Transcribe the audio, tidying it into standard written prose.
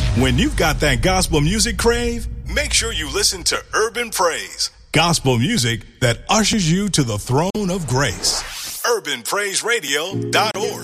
When you've got that gospel music crave, make sure you listen to Urban Praise, gospel music that ushers you to the throne of grace. UrbanPraiseRadio.org